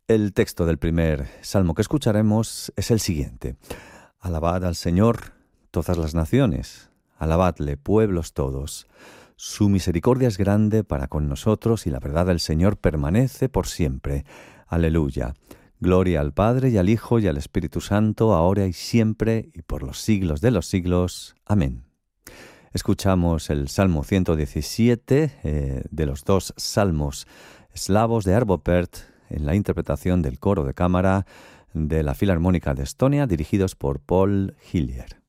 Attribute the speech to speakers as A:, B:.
A: El texto del primer salmo que escucharemos es el siguiente. Alabad al Señor todas las naciones, alabadle pueblos todos. Su misericordia es grande para con nosotros y la verdad del Señor permanece por siempre. Aleluya. Gloria al Padre y al Hijo y al Espíritu Santo, ahora y siempre y por los siglos de los siglos. Amén. Escuchamos el Salmo 117 de los dos salmos eslavos de Arvo Pärt en la interpretación del coro de cámara de la Filarmónica de Estonia, dirigidos por Paul Hillier.